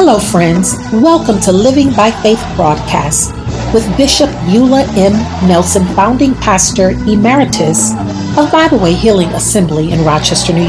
Hello, friends. Welcome to Living by Faith broadcast with Bishop Eula M. Nelson, founding pastor emeritus of Bible Way Healing Assembly in Rochester, New York.